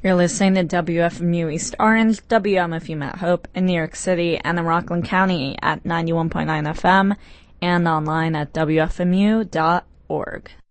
You're listening to WFMU East Orange, WMFU Mount Hope in New York City and in Rockland County at 91.9 FM and online at WFMU.org.